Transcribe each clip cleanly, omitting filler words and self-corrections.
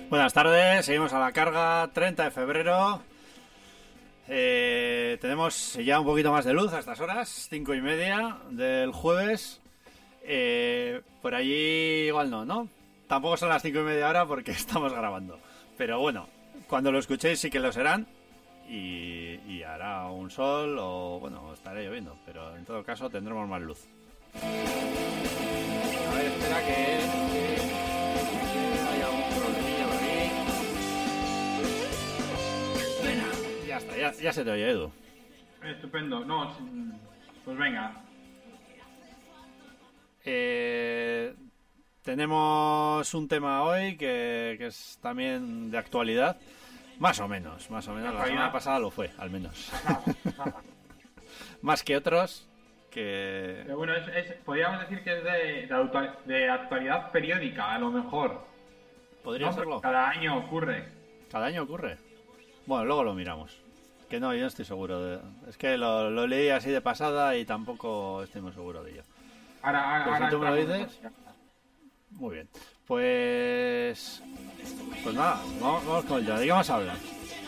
Buenas tardes, seguimos a la carga, 30 de febrero. Tenemos ya un poquito más de luz a estas horas, 5:30 del jueves. Por allí igual no. Tampoco son las 5:30 ahora porque estamos grabando. Pero bueno, cuando lo escuchéis sí que lo serán. Y hará un sol o bueno, estará lloviendo. Pero en todo caso tendremos más luz. A ver, espera que hay algún problemilla por aquí. Venga, ya está, ya se te oye, Edu. Estupendo, no, pues venga. Tenemos un tema hoy que es también de actualidad. Más o menos. La semana pasada lo fue, al menos. Más que otros que... Pero bueno, podríamos decir que es de actualidad periódica, a lo mejor. ¿Podría serlo? Cada año ocurre. ¿Cada año ocurre? Bueno, luego lo miramos. Que no, yo no estoy seguro. Es que lo leí así de pasada y tampoco estoy muy seguro de ello. Ahora si tú me lo dices... Muy bien. Pues nada, vamos con el tema. ¿De qué vamos a hablar?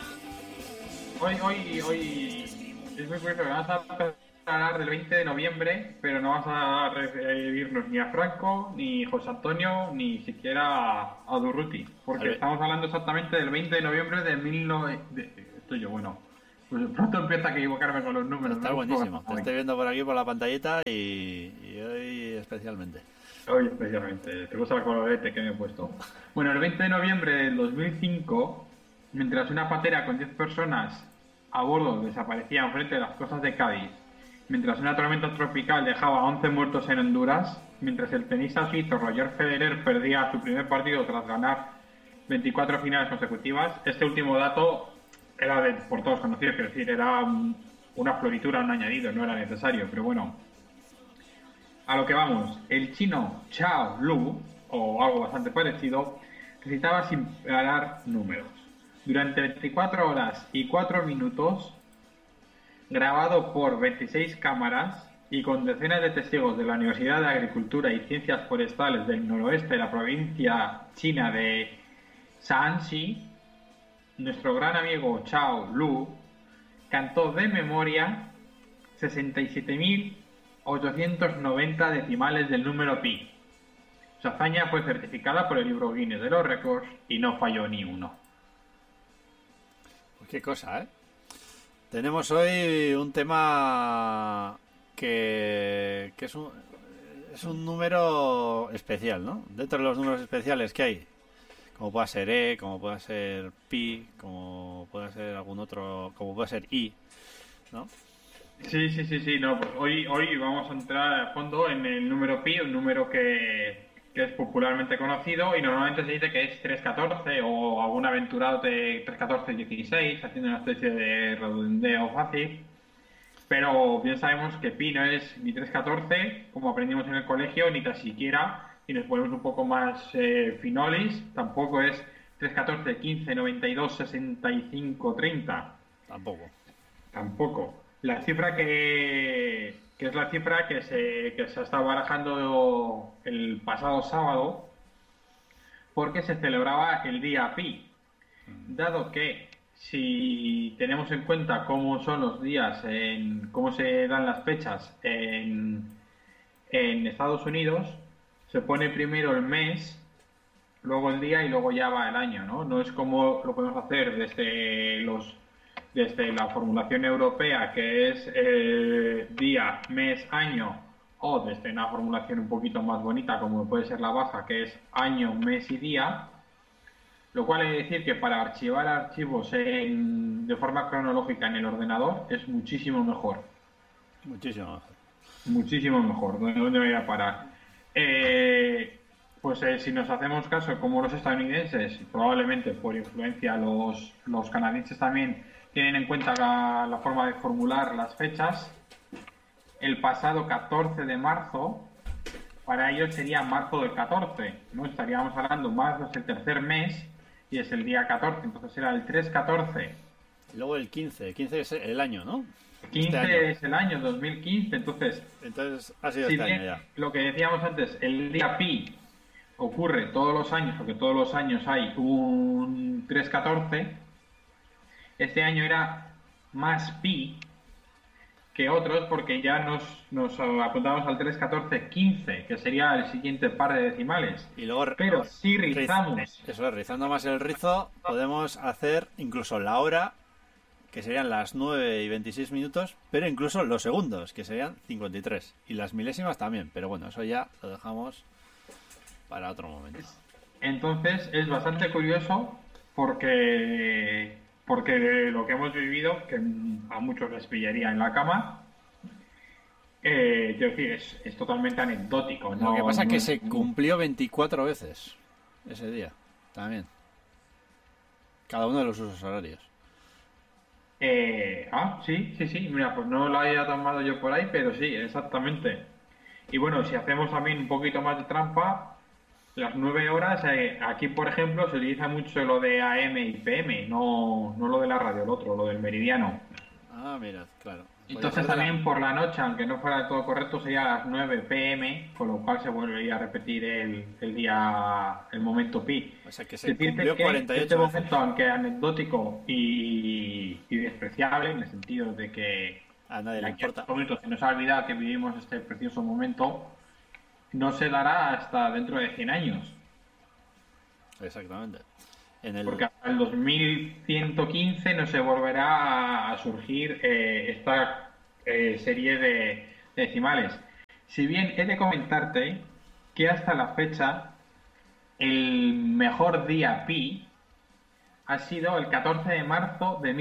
Hoy es muy curioso que vamos a hablar del 20 de noviembre, pero no vamos a referirnos ni a Franco, ni José Antonio, ni siquiera a Durruti, porque estamos hablando exactamente del 20 de noviembre de 1900... Estoy yo, bueno, pues pronto empieza a equivocarme con los números. Está buenísimo, te estoy viendo por aquí por la pantallita y hoy especialmente. Hoy especialmente, te gusta el colorete que me he puesto. Bueno, el 20 de noviembre del 2005, mientras una patera con 10 personas a bordo desaparecía enfrente de las costas de Cádiz, mientras una tormenta tropical dejaba 11 muertos en Honduras, mientras el tenista suizo Roger Federer perdía su primer partido tras ganar 24 finales consecutivas, este último dato era por todos conocido, es decir, era una floritura, un añadido, no era necesario, pero bueno. A lo que vamos, el chino Chao Lu, o algo bastante parecido, recitaba sin parar números. Durante 24 horas y 4 minutos, grabado por 26 cámaras y con decenas de testigos de la Universidad de Agricultura y Ciencias Forestales del noroeste de la provincia china de Shaanxi, nuestro gran amigo Chao Lu cantó de memoria 67.890 decimales del número pi. Su hazaña fue certificada por el libro Guinness de los récords y no falló ni uno. Pues qué cosa, ¿eh? Tenemos hoy un tema que es un número especial, ¿no? Dentro de los números especiales que hay, como pueda ser E, como pueda ser pi, como pueda ser algún otro, como pueda ser i, ¿no? Sí, no, pues hoy vamos a entrar a fondo en el número pi, un número que es popularmente conocido y normalmente se dice que es 314 o algún aventurado de 314-16, haciendo una especie de redondeo fácil, pero bien sabemos que pi no es ni 314, como aprendimos en el colegio, ni tan siquiera, y nos ponemos un poco más finolis, tampoco es 314, 15, 92, 65, 30. Tampoco. La cifra que es la cifra que se ha estado barajando el pasado sábado porque se celebraba el día pi, dado que si tenemos en cuenta cómo son los días, cómo se dan las fechas en Estados Unidos, se pone primero el mes, luego el día y luego ya va el año, ¿no? No es como lo podemos hacer desde la formulación europea, que es día, mes, año, o desde una formulación un poquito más bonita, como puede ser la baja, que es año, mes y día, lo cual es decir que para archivar archivos de forma cronológica en el ordenador es muchísimo mejor. Muchísimo mejor. ¿Dónde voy a parar? Si nos hacemos caso, como los estadounidenses, probablemente por influencia los canadienses también tienen en cuenta la forma de formular las fechas. El pasado 14 de marzo, para ellos sería marzo del 14, ¿no? Estaríamos hablando, marzo es el tercer mes y es el día 14, entonces era el 3-14. Luego el 15 es el año, ¿no? 15 es el año 2015, entonces ha sido este año ya. Lo que decíamos antes, el día pi ocurre todos los años, porque todos los años hay un 314, este año era más pi que otros porque ya nos apuntamos al 314-15, que sería el siguiente par de decimales. Y luego, pero si rizamos... Eso es, rizando más el rizo, podemos hacer incluso la hora, que serían las 9 y 26 minutos, pero incluso los segundos, que serían 53. Y las milésimas también, pero bueno, eso ya lo dejamos para otro momento. Entonces es bastante curioso porque lo que hemos vivido, que a muchos les pillaría en la cama, quiero decir, es totalmente anecdótico. Lo que pasa es que se cumplió 24 veces ese día, también. Cada uno de los usos horarios. Sí, mira, pues no lo había tomado yo por ahí, pero sí, exactamente. Y bueno, si hacemos también un poquito más de trampa, las 9 horas, aquí por ejemplo se utiliza mucho lo de AM y PM, no lo de la radio, el otro, lo del meridiano. Ah, mira, claro. Entonces también por la noche, aunque no fuera todo correcto, sería a las 9 PM, con lo cual se volvería a repetir el día, el momento pi. O sea que se cumplió 48 este momento, aunque anecdótico y despreciable, en el sentido de que a nadie le importa, se nos ha olvidado que vivimos este precioso momento, no se dará hasta dentro de 100 años. Exactamente. Porque hasta el 2115 no se volverá a surgir esta serie de decimales. Si bien he de comentarte que hasta la fecha el mejor día pi ha sido el 14 de marzo de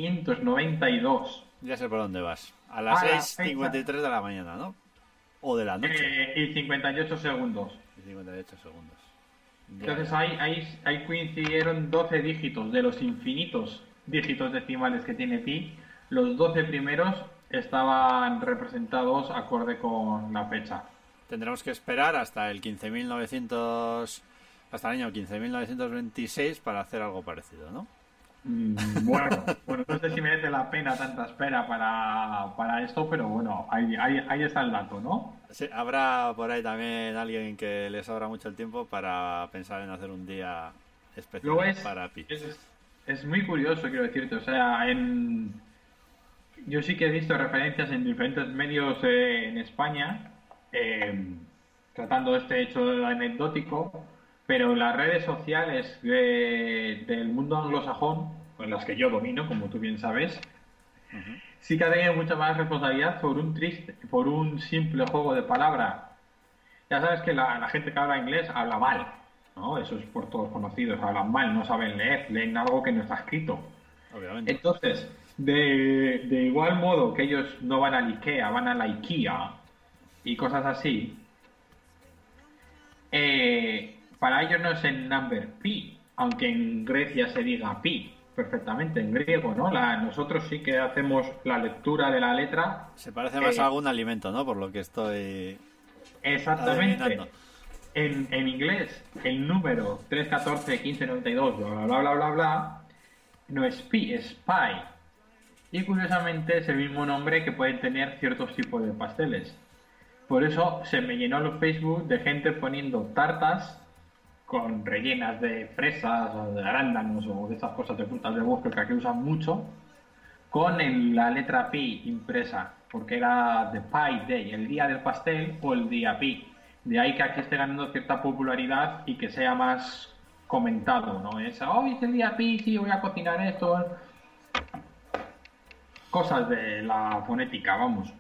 1592. Ya sé por dónde vas. A las 6:53 de la mañana, ¿no? O de la noche. Y 58 segundos. Y 58 segundos. Entonces ahí coincidieron 12 dígitos de los infinitos dígitos decimales que tiene pi. Los 12 primeros estaban representados acorde con la fecha. Tendremos que esperar hasta el 15.900, hasta el año 15.926 para hacer algo parecido, ¿no? Bueno, no sé si merece la pena tanta espera para esto, pero bueno, ahí está el dato, ¿no? Sí, habrá por ahí también alguien que le sobra mucho el tiempo para pensar en hacer un día especial para pi. Es muy curioso, quiero decirte, o sea, yo sí que he visto referencias en diferentes medios en España tratando este hecho anecdótico, pero las redes sociales del mundo anglosajón, en las que yo domino, como tú bien sabes, sí que ha tenido mucha más responsabilidad por un simple juego de palabra. Ya sabes que la gente que habla inglés habla mal, ¿no? Eso es por todos conocidos, hablan mal, no saben leer, leen algo que no está escrito. Obviamente. Entonces, de igual modo que ellos no van al IKEA, van a la IKEA y cosas así, para ellos no es el number pi, aunque en Grecia se diga pi perfectamente, en griego, ¿no? Nosotros sí que hacemos la lectura de la letra. Se parece más a algún alimento, ¿no? Por lo que estoy... Exactamente. En inglés, el número 3, 14, 15, 92, bla, no es pi, es pi. Y curiosamente es el mismo nombre que pueden tener ciertos tipos de pasteles. Por eso se me llenó el Facebook de gente poniendo tartas con rellenas de fresas o de arándanos o de estas cosas de frutas de bosque que aquí usan mucho, con la letra pi impresa, porque era The Pi Day, el día del pastel o el día pi. De ahí que aquí esté ganando cierta popularidad y que sea más comentado, ¿no? Es el día pi, sí, voy a cocinar esto. Cosas de la fonética, vamos.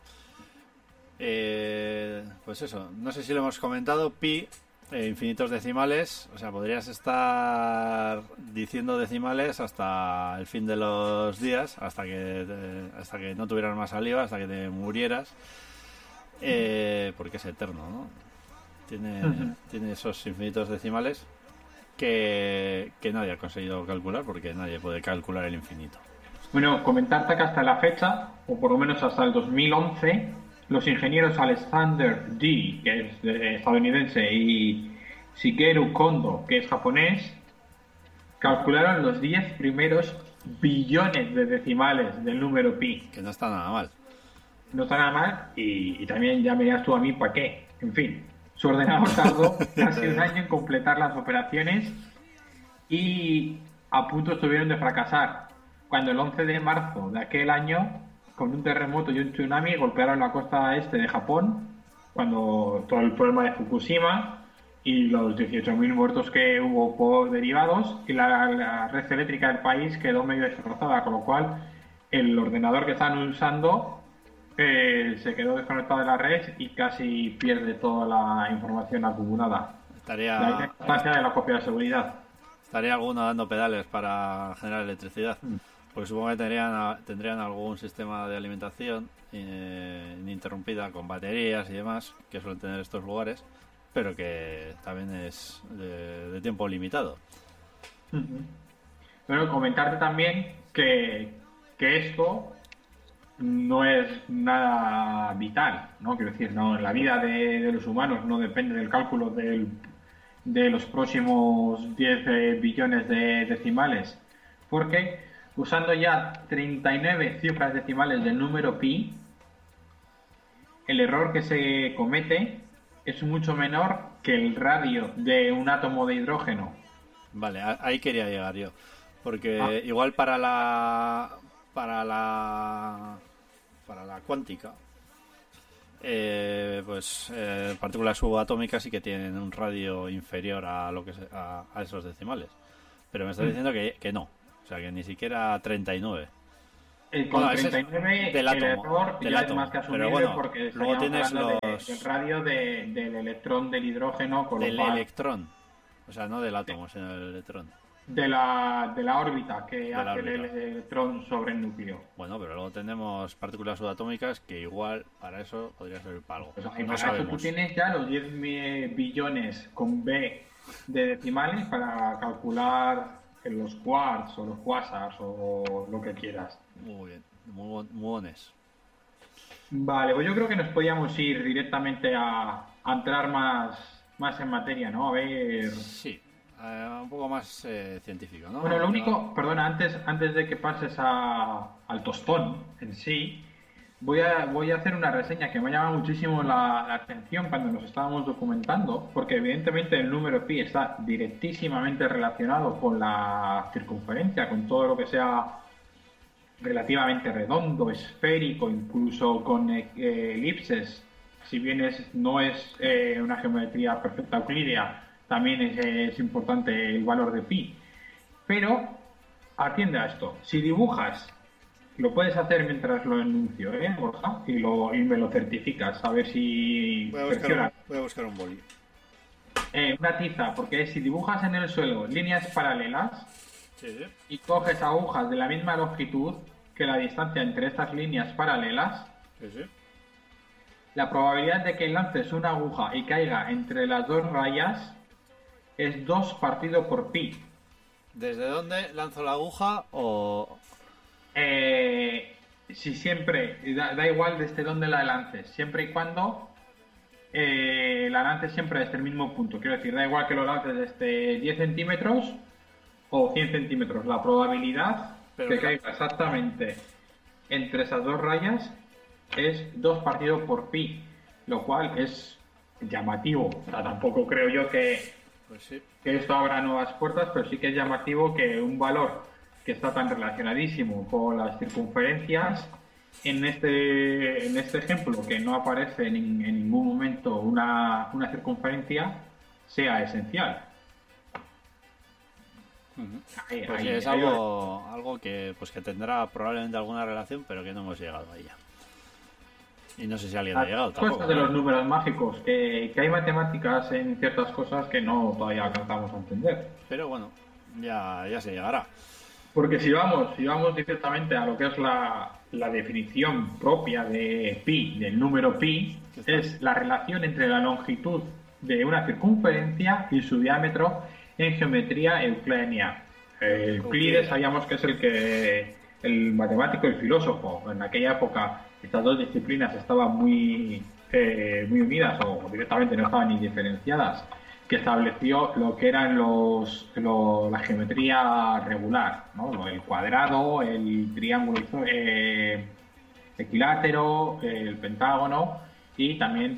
Pues eso, no sé si lo hemos comentado, pi, infinitos decimales, o sea, podrías estar diciendo decimales hasta el fin de los días, hasta que no tuvieras más saliva, hasta que te murieras, porque es eterno, ¿no? Tiene esos infinitos decimales que nadie ha conseguido calcular, porque nadie puede calcular el infinito. Bueno, comentarte que hasta la fecha, o por lo menos hasta el 2011, los ingenieros Alexander D, que es estadounidense, y Shigeru Kondo, que es japonés, calcularon los 10 primeros billones de decimales del número pi. Que no está nada mal. No está nada mal, y también ya me dirás tú a mí para qué. En fin. Su ordenador tardó casi un año en completar las operaciones y a punto estuvieron de fracasar, cuando el 11 de marzo de aquel año, con un terremoto y un tsunami, golpearon la costa este de Japón, cuando todo el problema de Fukushima y los 18.000 muertos que hubo por derivados, y la red eléctrica del país quedó medio destrozada, con lo cual el ordenador que están usando se quedó desconectado de la red y casi pierde toda la información acumulada. De ahí la importancia de la copia de seguridad. Estaría alguno dando pedales para generar electricidad. Porque supongo que tendrían algún sistema de alimentación ininterrumpida con baterías y demás, que suelen tener estos lugares, pero que también es de tiempo limitado. Bueno, comentarte también que esto no es nada vital, ¿no? Quiero decir, no, en la vida de los humanos no depende del cálculo de los próximos 10 billones de decimales, porque usando ya 39 cifras decimales del número pi, el error que se comete es mucho menor que el radio de un átomo de hidrógeno. Vale, ahí quería llegar yo, porque igual para la cuántica, partículas subatómicas sí que tienen un radio inferior a a esos decimales, pero me estás diciendo que no, o sea que ni siquiera 39. Con 39 del átomo, el error del ya átomo. es más que asumible, Pero bueno, porque luego tienes del radio del electrón del hidrógeno, con del lo cual, electrón, o sea, no del átomo, sino del electrón. de la órbita que De la hace órbita. el electrón sobre el núcleo. Bueno, pero luego tenemos partículas subatómicas que igual para eso podría servir para algo. Pues, y No para eso sabemos. tú tienes ya los 10 billones con B de decimales para calcular los quarks o los quasars o lo que quieras. Muy bien, muy buenos. Vale, pues yo creo que nos podíamos ir directamente a entrar más en materia, ¿no? A ver. Sí, un poco más científico, ¿no? Bueno, lo único, perdona, antes de que pases al tostón en sí, voy a hacer una reseña que me ha llamado muchísimo la atención cuando nos estábamos documentando, porque evidentemente el número pi está directísimamente relacionado con la circunferencia, con todo lo que sea relativamente redondo, esférico, incluso con elipses. Si bien no es una geometría perfecta euclídea, también es importante el valor de pi. Pero atiende a esto. Si dibujas, lo puedes hacer mientras lo enuncio, Borja, y me lo certificas, a ver si funciona. Voy a buscar un boli. Una tiza, porque si dibujas en el suelo líneas paralelas, Sí. y coges agujas de la misma longitud que la distancia entre estas líneas paralelas, Sí. la probabilidad de que lances una aguja y caiga entre las dos rayas es 2 partido por pi. ¿Desde dónde lanzo la aguja o...? Si siempre, da igual desde dónde la lances, siempre y cuando la lances siempre desde el mismo punto. Quiero decir, da igual que lo lances desde 10 centímetros o 100 centímetros. La probabilidad que caiga exactamente entre esas dos rayas es 2 partido por pi, lo cual es llamativo. O sea, tampoco creo yo que esto abra nuevas puertas, pero sí que es llamativo que un valor que está tan relacionadísimo con las circunferencias, en este ejemplo, que no aparece en ningún momento una circunferencia, sea esencial. Pues sí, es algo que tendrá probablemente alguna relación, pero que no hemos llegado a ella. Y no sé si alguien ha llegado tampoco. Cosas de los números mágicos, que hay matemáticas en ciertas cosas que no todavía alcanzamos a entender. Pero bueno, ya se llegará. Porque si vamos directamente a lo que es la definición propia de pi, del número pi, es la relación entre la longitud de una circunferencia y su diámetro en geometría euclidiana. Euclides sabíamos que es el matemático y el filósofo. En aquella época estas dos disciplinas estaban muy unidas, o directamente no estaban ni diferenciadas, que estableció lo que eran la geometría regular, ¿no? El cuadrado, el triángulo equilátero, el pentágono, y también pues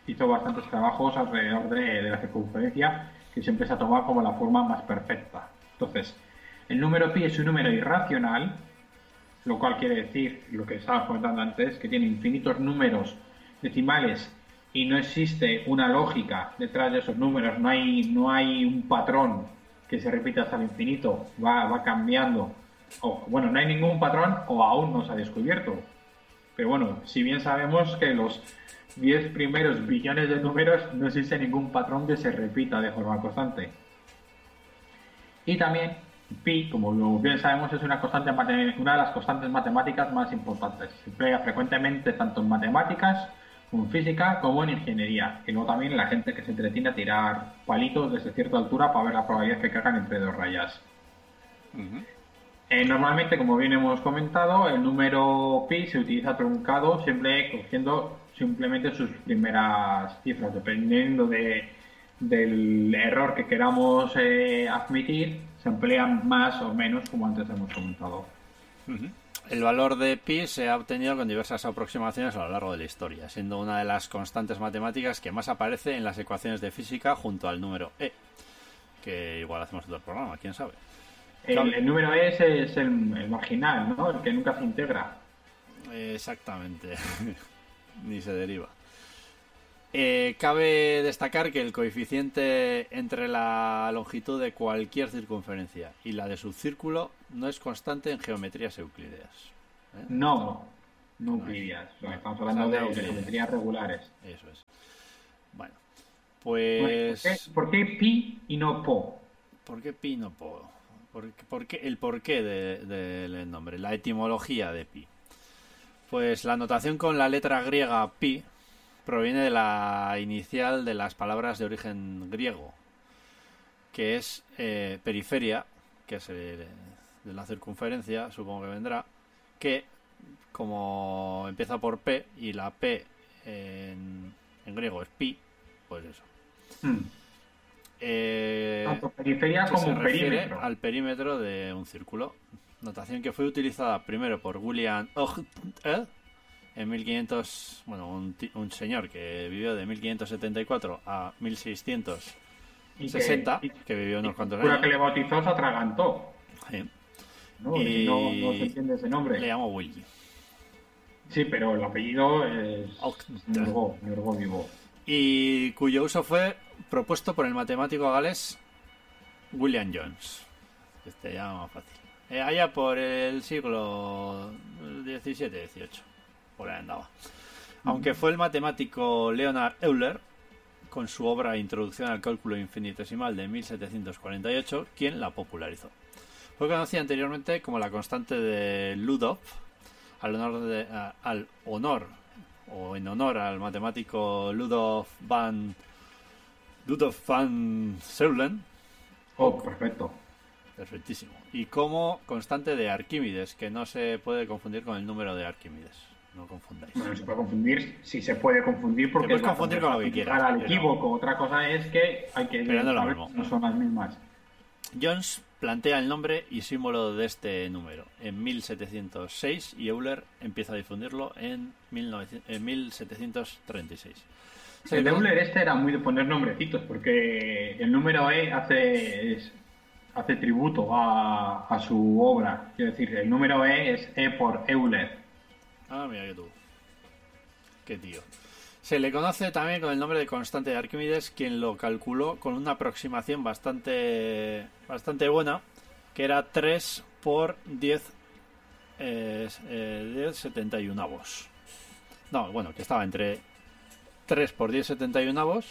hizo bastantes trabajos alrededor de la circunferencia, que siempre se ha tomado como la forma más perfecta. Entonces, el número pi es un número irracional, lo cual quiere decir, lo que estaba comentando antes, que tiene infinitos números decimales y no existe una lógica detrás de esos números, no hay un patrón que se repita hasta el infinito, va cambiando, o bueno, no hay ningún patrón o aún no se ha descubierto. Pero bueno, si bien sabemos que los 10 primeros billones de números no existe ningún patrón que se repita de forma constante. Y también pi, como bien sabemos, es una de las constantes matemáticas más importantes. Se emplea frecuentemente tanto en matemáticas, como en física, como en ingeniería. Y luego también la gente que se entretiene a tirar palitos desde cierta altura para ver la probabilidad que caigan entre dos rayas. Normalmente, como bien hemos comentado, el número pi se utiliza truncado, siempre cogiendo simplemente sus primeras cifras, dependiendo del error que queramos admitir, se emplean más o menos, como antes hemos comentado. El valor de pi se ha obtenido con diversas aproximaciones a lo largo de la historia, siendo una de las constantes matemáticas que más aparece en las ecuaciones de física junto al número e, que igual hacemos otro programa, quién sabe. El número es el marginal, ¿no? El que nunca se integra. Exactamente. Ni se deriva. Cabe destacar que el coeficiente entre la longitud de cualquier circunferencia y la de su círculo no es constante en geometrías euclídeas. No euclídeas. Estamos hablando de geometrías regulares. Eso es. Bueno, pues... ¿Por qué pi y no po? ¿Por qué pi y no po? El porqué del nombre, la etimología de pi. Pues la notación con la letra griega pi proviene de la inicial de las palabras de origen griego, que es periferia, que es de la circunferencia, supongo que vendrá, que como empieza por P y la P en griego es pi, pues eso. Tanto periferia como se un perímetro. Al perímetro de un círculo. Notación que fue utilizada primero por William Oeghthed en 1500, bueno, un señor que vivió de 1574 a 1660, que vivió unos cuantos años. La que le bautizó se atragantó. Sí. No se entiende ese nombre. Le llamo Willy. Sí, pero el apellido es Nergó vivo. Y cuyo uso fue propuesto por el matemático galés William Jones. Este ya más fácil. Allá por el siglo XVII-XVIII. Por ahí andaba. Aunque fue el matemático Leonhard Euler, con su obra Introducción al cálculo infinitesimal de 1748, quien la popularizó. Fue conocida anteriormente como la constante de Ludolf, en honor al matemático Ludolf van Zeulen. Perfecto. Perfectísimo. Y como constante de Arquímedes, que no se puede confundir con el número de Arquímedes. No confundáis. Bueno, se puede confundir, sí se puede confundir porque puedes confundir con lo que quieras. Al equívoco. Otra cosa es que hay que pero no, saber que no son las mismas. Jones plantea el nombre y símbolo de este número en 1706 y Euler empieza a difundirlo en 1736. El de Euler era muy de poner nombrecitos porque el número E hace tributo a su obra. Quiero decir, el número E es E por Euler. Ah, mira que tú. Qué tío. Se le conoce también con el nombre de constante de Arquímedes, quien lo calculó con una aproximación bastante buena, que era 3 por 1071. No, bueno, que estaba entre 3 por 1071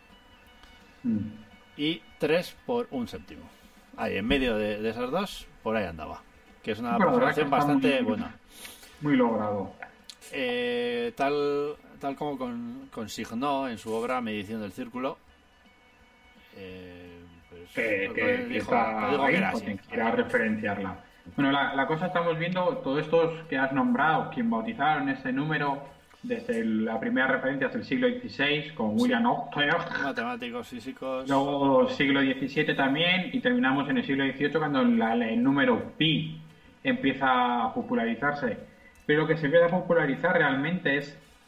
y 3 por 1 séptimo. Ahí, en medio de esas dos, por ahí andaba. Que es una aproximación bastante buena. Muy logrado. Tal como consignó en su obra Medición del Círculo, quiera referenciarla. Bueno, la cosa estamos viendo, todos estos que has nombrado, quien bautizaron este número desde la primera referencia hasta el siglo XVI, con William Oeghthed, matemáticos físicos, luego siglo XVII también, y terminamos en el siglo XVIII cuando el número pi empieza a popularizarse. Pero lo que se empieza a popularizar realmente es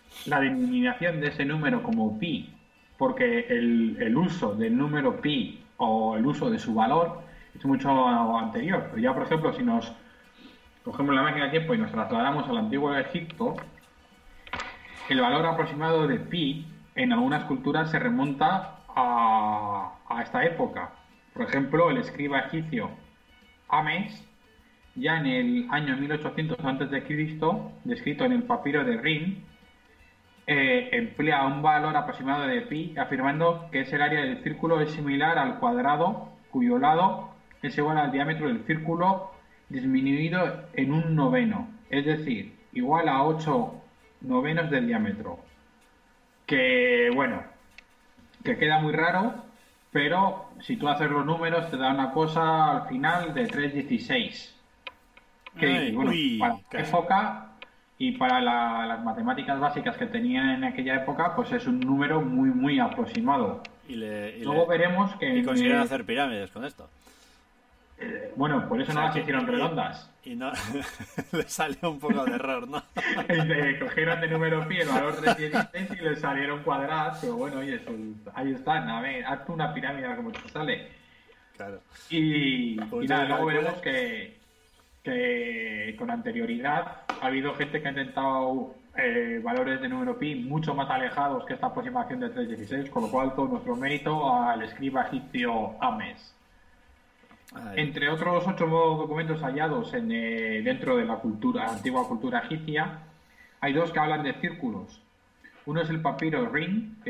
la denominación de ese número como pi, porque el uso del número pi o el uso de su valor es mucho anterior. Pero ya, por ejemplo, si nos cogemos la máquina de tiempo y nos trasladamos al antiguo Egipto, el valor aproximado de pi en algunas culturas se remonta a esta época. Por ejemplo, el escriba egipcio Ames, ya en el año 1800 a.C., descrito en el papiro de Rin, emplea un valor aproximado de pi, afirmando que ese área del círculo es similar al cuadrado, cuyo lado es igual al diámetro del círculo disminuido en un noveno, es decir, igual a 8 novenos del diámetro. Que, bueno, que queda muy raro, pero si tú haces los números te da una cosa al final de 3,16. Que, bueno, para la época y para las matemáticas básicas que tenían en aquella época, pues es un número muy, muy aproximado. Luego veremos que... Y consiguieron hacer pirámides con esto. Bueno, por eso no las hicieron redondas. Y no le salió un poco de error, ¿no? Cogieron de número pi el valor 3,16 y les salieron cuadradas, pero bueno, oye, ahí están, a ver, haz tú una pirámide a ver cómo te sale. Claro. Y nada, luego veremos que con anterioridad ha habido gente que ha intentado valores de número pi mucho más alejados que esta aproximación de 3,16, con lo cual todo nuestro mérito al escriba egipcio Ames. Entre otros 8 documentos hallados dentro de la antigua cultura egipcia, hay 2 que hablan de círculos. Uno es el papiro Ring,